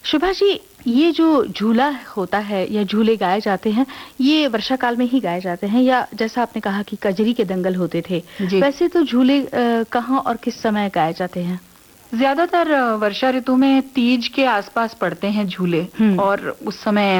शुभा जी, ये जो झूला होता है या झूले गाए जाते हैं, ये वर्षा काल में ही गाए जाते हैं या जैसा आपने कहा कि कजरी के दंगल होते थे, जी। वैसे तो झूले कहाँ और किस समय गाए जाते हैं? ज्यादातर वर्षा ऋतु में तीज के आसपास पड़ते हैं झूले हुँ। और उस समय